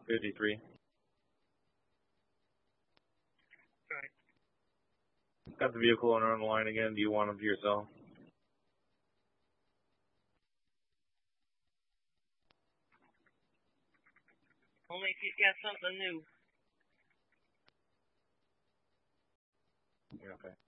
53. Right. Got the vehicle owner on the line again. Do you want him to yourself? Only if he's got something new. Yeah, okay.